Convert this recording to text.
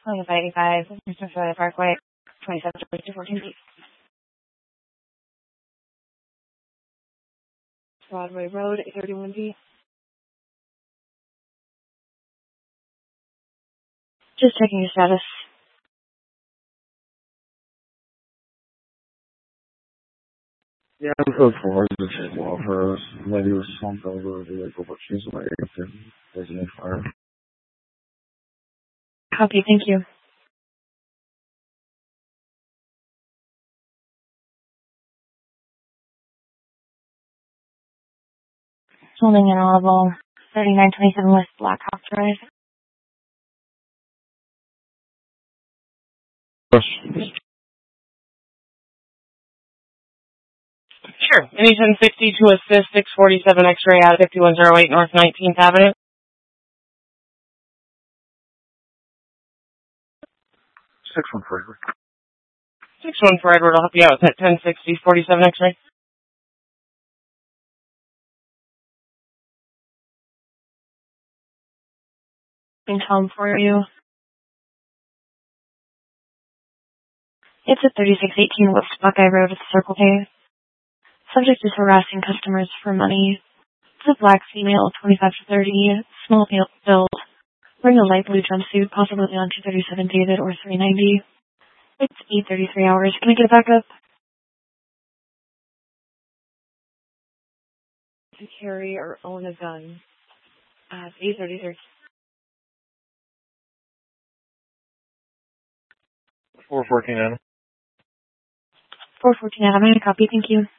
Calling by 85, Mr. Soda Parkway, 27-14 feet. Broadway Road, 831B. Just checking your status. Yeah, I'm code 4. This is Walter. Lady was slumped over the vehicle, but she's awake and there's no fire. Copy, thank you. Holding inaudible, 3927 West Black Hawk Drive. Sure. Any 1050 to assist 647 X-ray at 5108 North 19th Avenue. 6-1 for Edward. 6-1 for Edward. I'll help you out with that 1060 47 X-ray. And Tom for you. It's at 3618 West Buckeye Road at the Circle K. Subject is harassing customers for money. It's a black female, 25 to 30, small build. Wearing a light blue jumpsuit, possibly on 237 David or 390. It's 8:33 hours. Can I get it back up? To carry or own a gun at 8:33. 414 Adam. 414 Adam. I copy. Thank you.